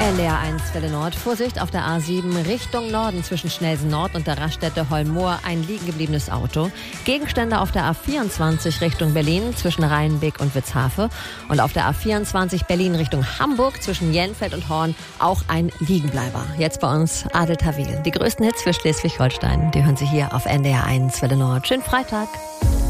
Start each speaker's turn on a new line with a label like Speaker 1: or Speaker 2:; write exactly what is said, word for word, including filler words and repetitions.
Speaker 1: N D R eins Welle Nord. Vorsicht auf der A sieben Richtung Norden zwischen Schnelsen Nord und der Raststätte Holmoor ein liegen gebliebenes Auto. Gegenstände auf der A vierundzwanzig Richtung Berlin zwischen Rheinbeek und Witzhafe. Und auf der A vierundzwanzig Berlin Richtung Hamburg zwischen Jenfeld und Horn auch ein Liegenbleiber. Jetzt bei uns Adel Tawil. Die größten Hits für Schleswig-Holstein, die hören Sie hier auf N D R eins Welle Nord. Schönen Freitag.